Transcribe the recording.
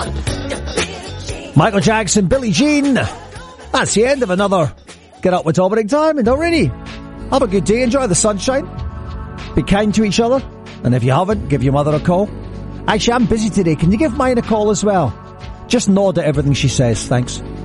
Michael Jackson, Billie Jean. That's the end of another Get Up with Dominic Diamond already. Have a good day. Enjoy the sunshine. Be kind to each other. And if you haven't, give your mother a call. Actually, I'm busy today. Can you give mine a call as well? Just nod at everything she says. Thanks.